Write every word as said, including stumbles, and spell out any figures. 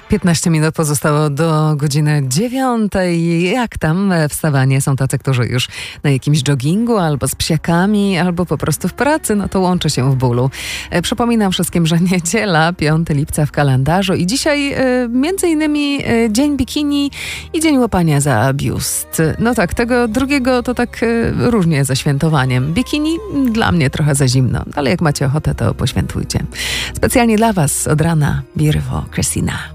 piętnaście minut pozostało do godziny dziewiątej. Jak tam wstawanie? Są tacy, którzy już na jakimś joggingu, albo z psiakami, albo po prostu w pracy. No to łączy się w bólu. E, przypominam wszystkim, że niedziela, piątego lipca w kalendarzu i dzisiaj e, między innymi e, dzień bikini i dzień łapania za biust. No tak, tego drugiego to tak e, różnie ze świętowaniem. Bikini dla mnie trochę za zimno, ale jak macie ochotę, to poświętujcie. Specjalnie dla was od rana Birwo, Krystyna.